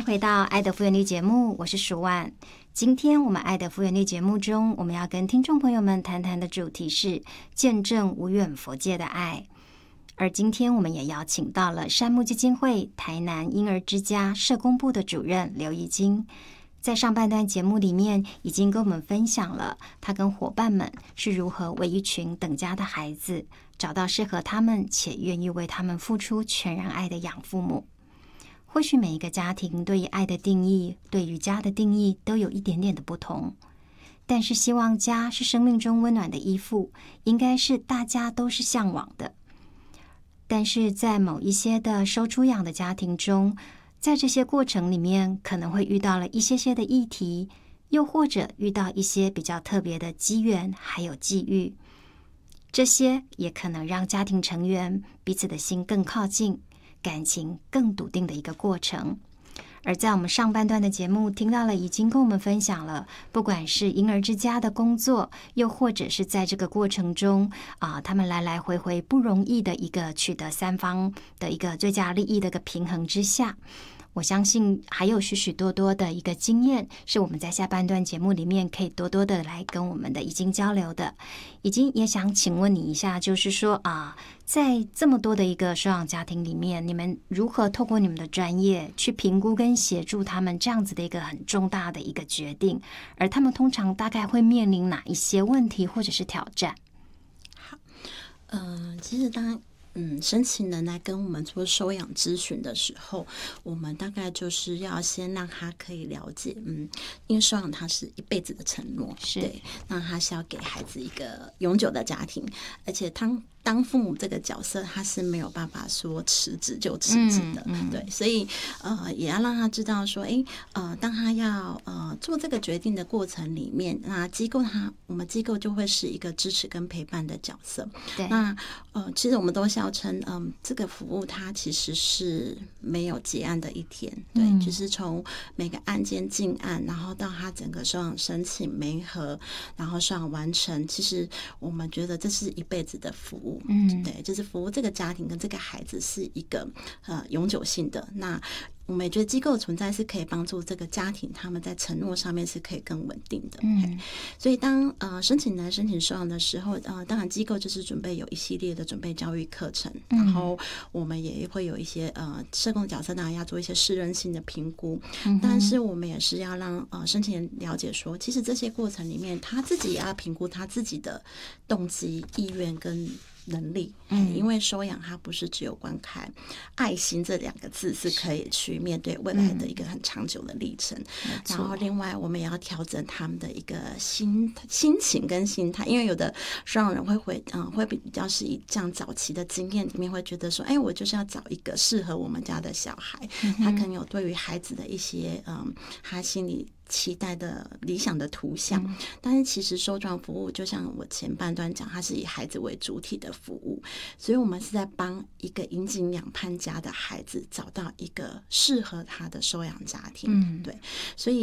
迎回到爱的复原力节目，我是舒婉。今天我们爱的复原力节目中，我们要跟听众朋友们谈谈的主题是见证无远弗届的爱。而今天我们也邀请到了善牧基金会台南婴儿之家社工部的主任刘怡菁，在上半段节目里面已经跟我们分享了他跟伙伴们是如何为一群等家的孩子找到适合他们且愿意为他们付出全然爱的养父母。或许每一个家庭对于爱的定义，对于家的定义都有一点点的不同，但是希望家是生命中温暖的依附，应该是大家都是向往的。但是在某一些的收出养的家庭中，在这些过程里面可能会遇到了一些的议题，又或者遇到一些比较特别的机缘还有际遇，这些也可能让家庭成员彼此的心更靠近，感情更笃定的一个过程。而在我们上半段的节目听到了已经跟我们分享了，不管是婴儿之家的工作，又或者是在这个过程中他们来来回回不容易的一个取得三方的一个最佳利益的一个平衡之下，我相信还有许许多多的一个经验是我们在下半段节目里面可以多多的来跟我们的已经交流的。已经也想请问你一下，就是说在这么多的一个收养家庭里面，你们如何透过你们的专业去评估跟协助他们这样子的一个很重大的一个决定，而他们通常大概会面临哪一些问题或者是挑战？ 好，其实当申请人来跟我们做收养咨询的时候，我们大概就是要先让他可以了解，因为收养他是一辈子的承诺，对，那他是要给孩子一个永久的家庭，而且当父母这个角色，他是没有办法说辞职就辞职的，对，所以也要让他知道说，当他要做这个决定的过程里面，那我们机构就会是一个支持跟陪伴的角色。 对， 那其实我们都笑称，这个服务它其实是没有结案的一天，对，就是从每个案件进案，然后到他整个收养申请媒合，然后收养完成，其实我们觉得这是一辈子的服务。对，就是服务这个家庭跟这个孩子是一个永久性的。那我们也觉得机构的存在是可以帮助这个家庭他们在承诺上面是可以更稳定的。所以当申请来申请收养的时候，当然机构就是准备有一系列的准备教育课程，然后我们也会有一些社工角色当然要做一些适任性的评估，但是我们也是要让申请人了解说，其实这些过程里面他自己也要评估他自己的动机、意愿跟能力，因为收养它不是只有观看爱心这2个字是可以去面对未来的一个很长久的历程，然后另外我们也要调整他们的一个心情跟心态，因为有的收养人会比较是以这样早期的经验里面会觉得说，我就是要找一个适合我们家的小孩，他可能有对于孩子的一些他心里期待的理想的图像，但是其实收养服务就像我前半段讲，它是以孩子为主体的服务，所以我们是在帮一个引颈两盼家的孩子找到一个适合他的收养家庭，对，所以